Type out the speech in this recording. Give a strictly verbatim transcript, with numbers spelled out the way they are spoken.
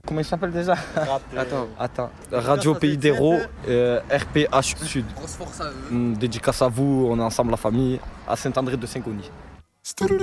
Comment il s'appelle déjà? Attends. Attends. Radio Pays d'Hérault, euh, R P H Sud. Grosse force à eux. Hum, dédicace à vous, on est ensemble la famille, à Saint-André de Saint-Cony.